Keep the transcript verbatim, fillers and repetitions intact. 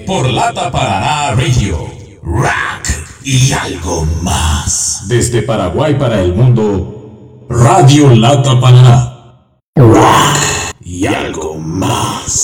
por Lata Paraná Radio. Rock y algo más. Desde Paraguay para el mundo, Radio Lata Paraná. Rock y algo más.